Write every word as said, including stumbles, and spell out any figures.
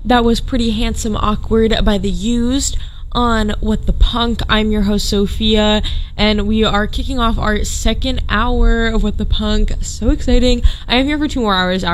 That was Pretty Handsome Awkward by The Used on What the Punk. I'm your host, Sophia, and we are kicking off our second hour of What the Punk. So exciting. I am here for two more hours.